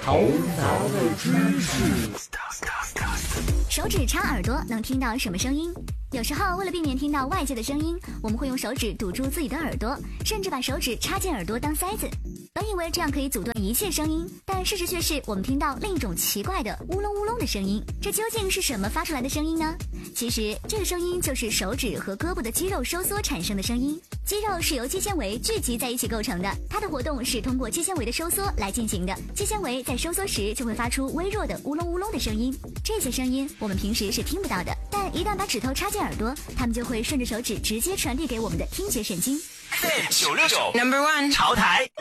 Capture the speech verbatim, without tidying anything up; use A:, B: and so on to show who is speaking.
A: 头脑的知识。
B: 手指插耳朵能听到什么声音？有时候为了避免听到外界的声音，我们会用手指堵住自己的耳朵，甚至把手指插进耳朵当塞子。本以为这样可以阻断一切声音，但事实却是我们听到另一种奇怪的乌隆乌隆的声音。这究竟是什么发出来的声音呢？其实这个声音就是手指和胳膊的肌肉收缩产生的声音。肌肉是由肌纤维聚集在一起构成的，它的活动是通过肌纤维的收缩来进行的。肌纤维在收缩时就会发出微弱的乌隆乌隆的声音，这些声音我们平时是听不到的，但一旦把指头插进耳朵，它们就会顺着手指直接传递给我们的听觉神经。
C: 九六九 Number One 潮台。